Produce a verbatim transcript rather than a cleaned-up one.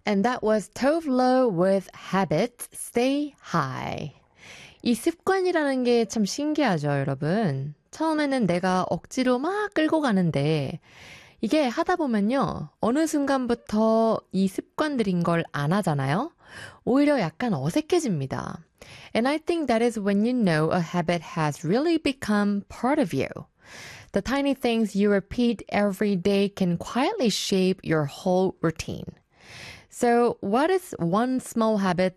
And that was Tove Lo with Habit, Stay High. 이 습관이라는 게 참 신기하죠, 여러분. 처음에는 내가 억지로 막 끌고 가는데 이게 하다 보면요. 어느 순간부터 이 습관들인 걸 안 하잖아요. 오히려 약간 어색해집니다. And I think that is when you know a habit has really become part of you. The tiny things you repeat every day can quietly shape your whole routine. So, what is one small habit